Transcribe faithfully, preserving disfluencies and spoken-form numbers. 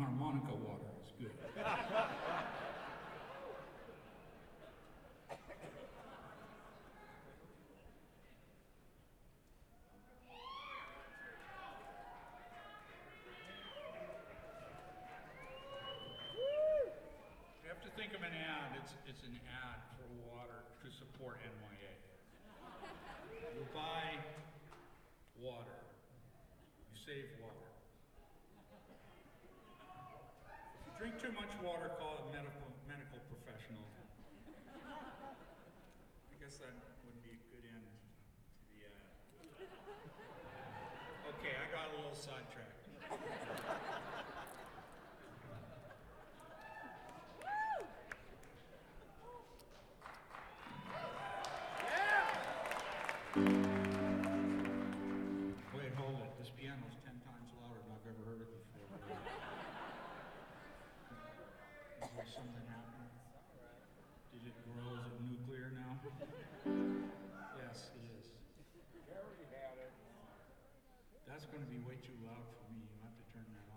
harmonica water is good. You have to think of an ad. It's, it's an ad for water to support N Y A. You buy water. You save water. If you drink too much water, call a medical, medical professional. I guess that would be a good end to the ad. Okay, I got a little sidetracked. Wait, hold it. This piano's ten times louder than I've ever heard it before. Is there something happening? Did it grow? Is it nuclear now? Yes, it is. That's going to be way too loud for me. You have to turn that